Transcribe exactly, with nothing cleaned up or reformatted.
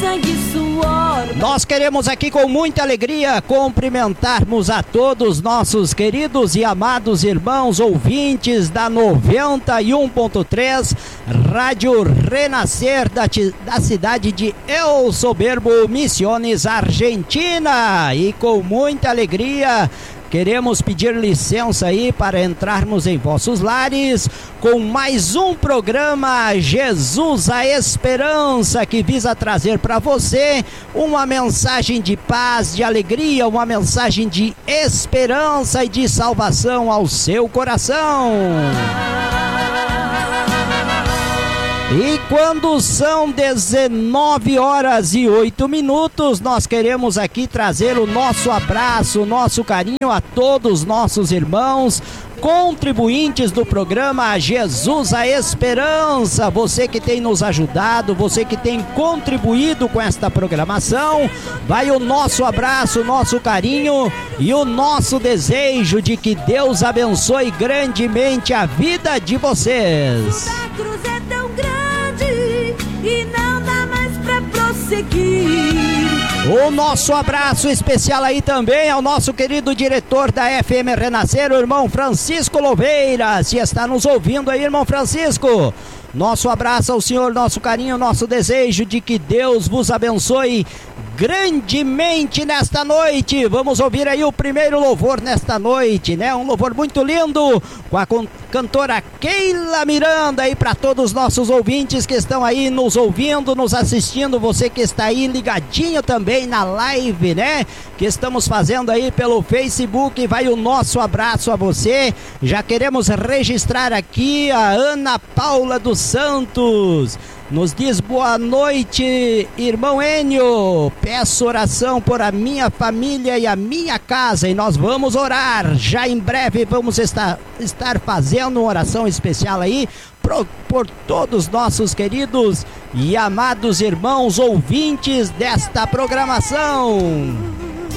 sangue e suor. Nós queremos aqui com muita alegria cumprimentarmos a todos nossos queridos e amados irmãos ouvintes da noventa e um ponto três, Rádio Renascer da, da cidade de El Soberbo, Misiones, Argentina. E com muita alegria queremos pedir licença aí para entrarmos em vossos lares com mais um programa Jesus a Esperança, que visa trazer para você uma mensagem de paz, de alegria, uma mensagem de esperança e de salvação ao seu coração. E quando são dezenove horas e oito minutos, nós queremos aqui trazer o nosso abraço, o nosso carinho a todos os nossos irmãos contribuintes do programa Jesus a Esperança. Você que tem nos ajudado, você que tem contribuído com esta programação, vai o nosso abraço, o nosso carinho e o nosso desejo de que Deus abençoe grandemente a vida de vocês. A cruz é tão grande e não dá mais pra prosseguir. O nosso abraço especial aí também ao nosso querido diretor da F M Renascer, o irmão Francisco Louveira. Se está nos ouvindo aí, irmão Francisco, nosso abraço ao senhor, nosso carinho, nosso desejo de que Deus vos abençoe grandemente nesta noite. Vamos ouvir aí o primeiro louvor nesta noite, né? Um louvor muito lindo com a cantora Keila Miranda aí para todos os nossos ouvintes que estão aí nos ouvindo, nos assistindo, você que está aí ligadinho também na live, né? Que estamos fazendo aí pelo Facebook. Vai o nosso abraço a você. Já queremos registrar aqui a Ana Paula dos Santos. Nos diz boa noite, irmão Enio. Peço oração por a minha família e a minha casa. E nós vamos orar. Já em breve vamos estar, estar fazendo uma oração especial aí por, por todos nossos queridos e amados irmãos ouvintes desta programação.